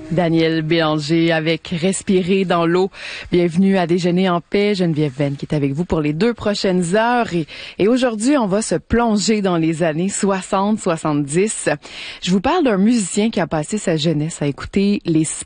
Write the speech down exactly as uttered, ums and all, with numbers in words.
Daniel Bélanger avec Respirer dans l'eau. Bienvenue à Déjeuner en paix. Geneviève Venn qui est avec vous pour les deux prochaines heures. Et, et aujourd'hui, on va se plonger dans les années soixante soixante-dix. Je vous parle d'un musicien qui a passé sa jeunesse à écouter les